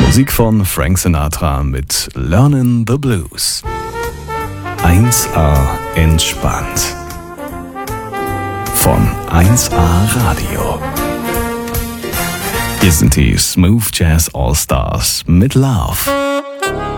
Musik von Frank Sinatra mit Learnin' the Blues. 1A entspannt. Von 1A Radio. Hier sind die Smooth Jazz All Stars mit Love.